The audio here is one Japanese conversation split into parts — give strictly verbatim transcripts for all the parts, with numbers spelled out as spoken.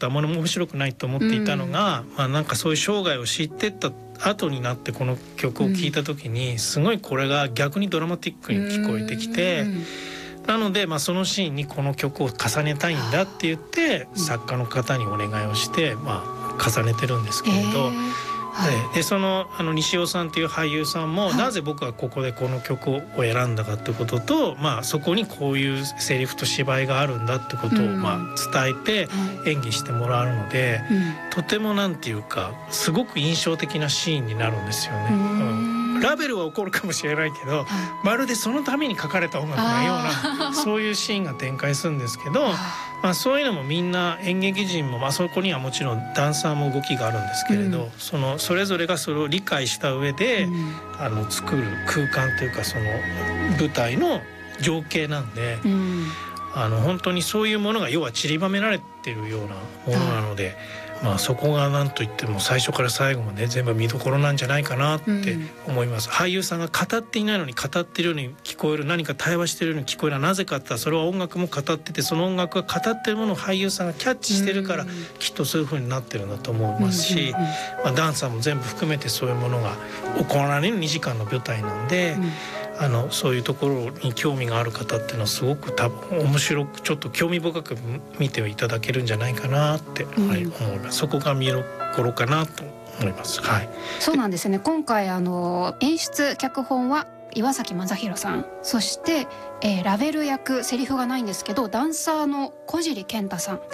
とあまり面白くないと思っていたのが、うんまあ、なんかそういう生涯を知ってった後になってこの曲を聴いた時にすごいこれが逆にドラマティックに聞こえてきて、うん、なのでまあそのシーンにこの曲を重ねたいんだって言って作家の方にお願いをしてまあ重ねてるんですけれど、えーはい、でその、あの西尾さんっていう俳優さんも、はい、なぜ僕がここでこの曲を選んだかってことと、まあ、そこにこういうセリフと芝居があるんだってことを、まあ、伝えて演技してもらうので、はい、とてもなんていうかすごく印象的なシーンになるんですよね。うんラベルは起こるかもしれないけど、はい、まるでそのために書かれた音楽のようなそういうシーンが展開するんですけど、まあ、そういうのもみんな演劇人も、まあ、そこにはもちろんダンサーも動きがあるんですけれど、うん、そのそれぞれがそれを理解した上で、うん、あの作る空間というかその舞台の情景なんで、うん、あの本当にそういうものが要は散りばめられてるようなものなので、まあ、そこが何といっても最初から最後まで全部見どころなんじゃないかなって思います、うん、俳優さんが語っていないのに語ってるように聞こえる、何か対話してるように聞こえるのはなぜかって言ったらそれは音楽も語ってて、その音楽が語ってるものを俳優さんがキャッチしてるからきっとそういう風になってるんだと思いますし、まあ、ダンサーも全部含めてそういうものが行われるにじかんの舞台なんで、うんあのそういうところに興味がある方っていうのはすごく多分面白くちょっと興味深く見ていただけるんじゃないかなって、うんはい、思います。そこが見どころかなと思います、はい、 そうなんですね。今回あの演出脚本は岩崎正弘さん、そして、えー、ラベル役セリフがないんですけどダンサーの小尻健太さん、はい、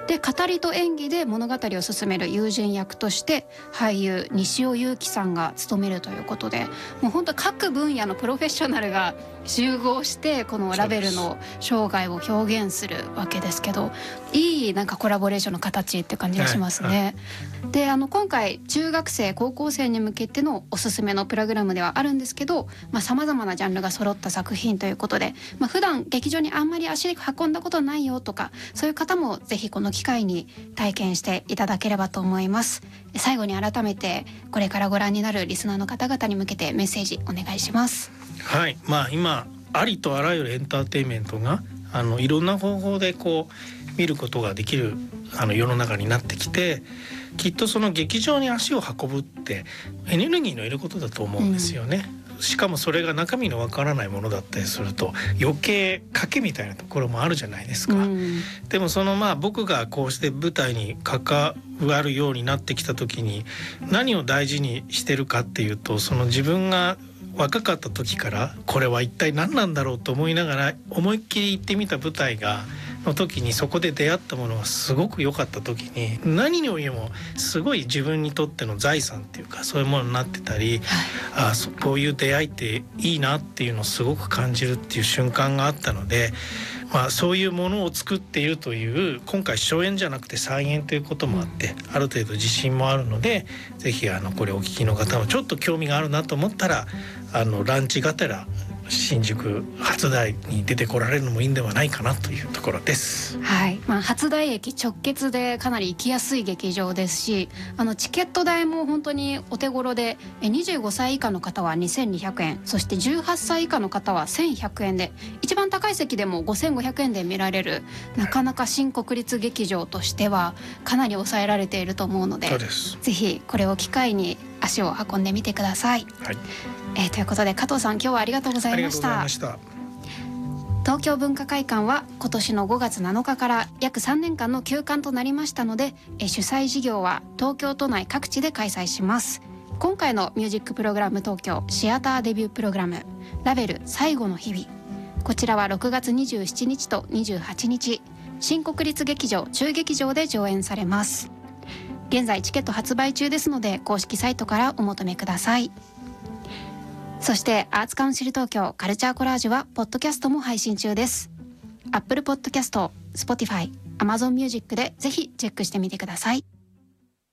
で語りと演技で物語を進める友人役として俳優西尾祐貴さんが務めるということで、もう本当各分野のプロフェッショナルが集合してこのラベルの生涯を表現するわけですけど、いいなんかコラボレーションの形って感じがしますね、はいはい、であの今回中学生高校生に向けてのおすすめのプログラムではあるんですけど、まあ、様々なジャンルが揃った作品ということで、まあ、普段劇場にあんまり足で運んだことないよとかそういう方もぜひこの機会に体験していただければと思います。最後に改めてこれからご覧になるリスナーの方々に向けてメッセージお願いします。 はい、まあ今ありとあらゆるエンターテインメントがあのいろんな方法でこう見ることができるあの世の中になってきて、きっとその劇場に足を運ぶってエネルギーのいることだと思うんですよね、うん、しかもそれが中身のわからないものだったりすると余計賭けみたいなところもあるじゃないですか、うん、でもそのまあ僕がこうして舞台に関わるようになってきた時に何を大事にしてるかっていうと、その自分が若かった時からこれは一体何なんだろうと思いながら思いっきり行ってみた舞台がの時にそこで出会ったものがすごく良かった時に何よりもすごい自分にとっての財産っていうかそういうものになってたり、はい、あこういう出会いっていいなっていうのをすごく感じるっていう瞬間があったので、まあ、そういうものを作っているという今回初演じゃなくて再演ということもあって、うん、ある程度自信もあるのでぜひあのこれお聞きの方もちょっと興味があるなと思ったらあのランチがてら新宿初台に出てこられるのもいいんではないかなというところです。 はい、まあ、初台駅直結でかなり行きやすい劇場ですし、あのチケット代も本当にお手頃でにじゅうごさい以下の方はにせんにひゃくえん、そしてじゅうはっさい以下の方はせんひゃくえんで一番高い席でもごせんごひゃくえんで見られる、なかなか新国立劇場としてはかなり抑えられていると思うので、 そうです。 ぜひこれを機会に足を運んでみてください、はい。えー、ということで加藤さん今日はありがとうございました。 ありがとうございました。 東京文化会館は今年のごがつなのかから約さんねんかんの休館となりましたので、え主催事業は東京都内各地で開催します。今回のミュージックプログラム東京シアターデビュープログラムラベル最後の日々、こちらはろくがつにじゅうしちにちとにじゅうはちにち新国立劇場中劇場で上演されます。現在チケット発売中ですので公式サイトからお求めください。そしてアーツカウンシル東京カルチャーコラージュはポッドキャストも配信中です。 Apple Podcast、Spotify、Amazon Music でぜひチェックしてみてください。